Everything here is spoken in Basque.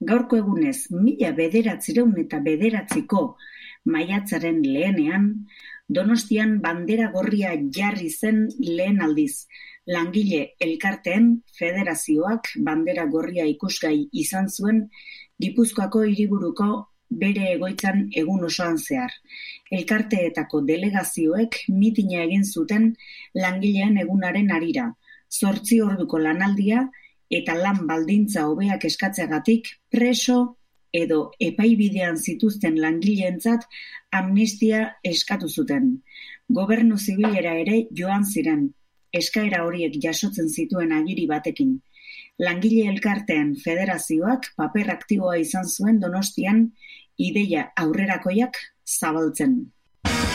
Gaurko egunez, 1909ko maiatzaren 1ean, Donostian bandera gorria jarri zen lehen aldiz. Langile elkarteen federazioak bandera gorria ikusgai izan zuen Gipuzkoako hiriburuko bere egoitzan egun osoan zehar. Elkarteetako delegazioek mitina egin zuten langileen egunaren harira, 8 orduko lanaldia eta lan baldintza hobeak eskatzeagatik preso edo epaibidean zituzten langileentzat amnistia eskatu zuten. Gobernu zibilera ere joan ziren, eskaera horiek jasotzen zituen agiri batekin. Langile elkarteen federazioak paper aktiboa izan zuen Donostian ideia aurrerakoiak zabaltzen.